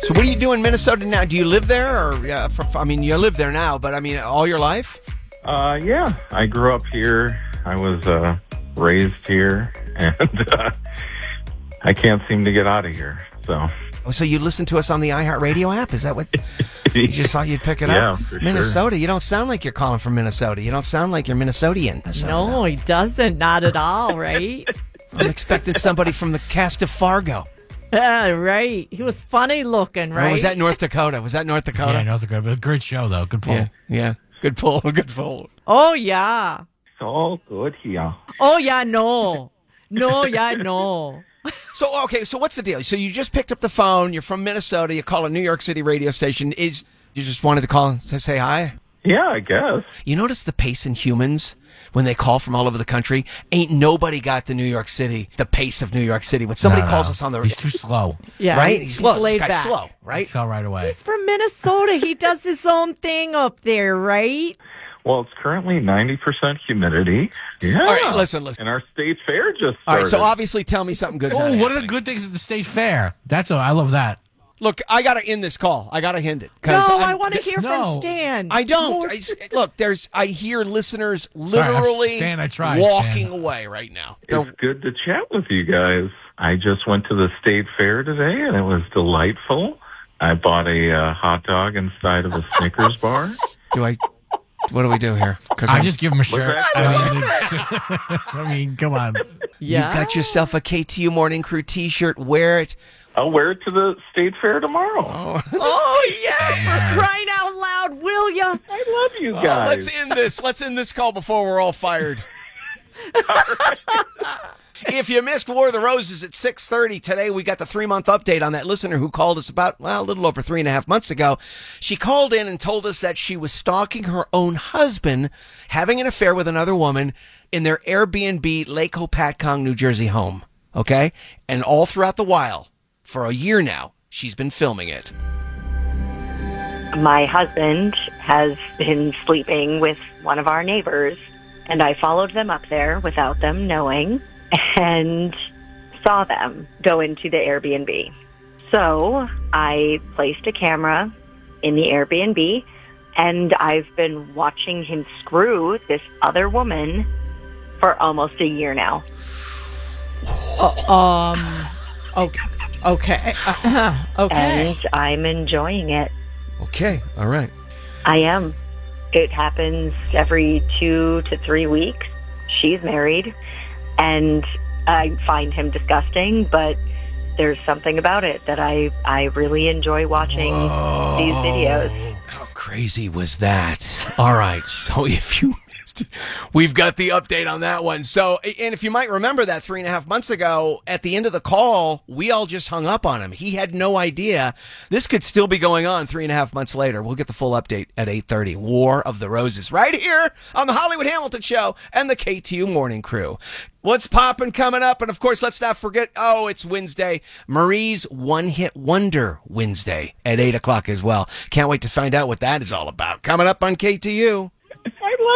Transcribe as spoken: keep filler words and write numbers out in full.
So what do you do in Minnesota now? Do you live there? Or uh, for, I mean, you live there now, but I mean, all your life? Uh, yeah, I grew up here. I was uh, raised here, and uh, I can't seem to get out of here. So, oh, so you listen to us on the iHeartRadio app? Is that what you just thought you'd pick it yeah, up? For Minnesota. Sure. You don't sound like you're calling from Minnesota. You don't sound like you're Minnesotian. Minnesota. No, he doesn't. Not at all, right? I'm expecting somebody from the cast of Fargo. Yeah, right. He was funny looking, right? Or was that North Dakota? Was that North Dakota? Yeah, North Dakota. But great show, though. Good pull. Yeah, yeah. Good pull. Good pull. Oh, yeah. So good here. Oh, yeah, no. No, yeah, no. So, okay, so what's the deal? So you just picked up the phone. You're from Minnesota. You call a New York City radio station. Is You just wanted to call and say hi? Yeah, I guess. You notice the pace in humans when they call from all over the country? Ain't nobody got the New York City, the pace of New York City. When somebody No, no. calls us on the... He's too slow. Yeah, right? He's, He's slow. he's laid This guy's back. slow, right? Tell right away. He's from Minnesota. He does his own thing up there, right? Well, it's currently ninety percent humidity. Yeah. All right, listen, listen. And our state fair just started. All right, so obviously tell me something good. Oh, what are the good things at the state fair? That's a, I love that. Look, I got to end this call. I got to end it. No, I'm- I want to hear no. from Stan. I don't. More- I, look, there's. I hear listeners Sorry, I'm- literally Stan, I tried, walking Stan. away right now. It's They're- good to chat with you guys. I just went to the state fair today, and it was delightful. I bought a uh, hot dog inside of a Snickers bar. do I? What do we do here? Because I just give him a shirt. that? I mean, it's- I mean, come on. yeah. You got yourself a K T U Morning Crew T-shirt. Wear it. I'll wear it to the state fair tomorrow. Oh, yeah, for crying out loud, will ya? I love you Oh, guys. let's end this. Let's end this call before we're all fired. If you missed War of the Roses at six thirty today, we got the three-month update on that listener who called us about, well, a little over three and a half months ago. She called in and told us that she was stalking her own husband, having an affair with another woman in their Airbnb Lake Hopatcong, New Jersey home. Okay? And all throughout the while, for a year now, she's been filming it. My husband has been sleeping with one of our neighbors, and I followed them up there without them knowing and saw them go into the Airbnb. So I placed a camera in the Airbnb, and I've been watching him screw this other woman for almost a year now. Um, okay. Okay. okay. And I'm enjoying it. Okay. All right. I am. It happens every two to three weeks. She's married, and I find him disgusting, but there's something about it that I, I really enjoy watching Whoa. these videos. How crazy was that? All right. So if you missed it, we've got the update on that one. So, and if you might remember that three and a half months ago, at the end of the call, we all just hung up on him. He had no idea this could still be going on three and a half months later. We'll get the full update at eight thirty. War of the Roses right here on the Hollywood Hamilton Show and the K T U Morning Crew. What's poppin' coming up? And of course, let's not forget, oh, it's Wednesday. Marie's One Hit Wonder Wednesday at eight o'clock as well. Can't wait to find out what that is all about. Coming up on K T U.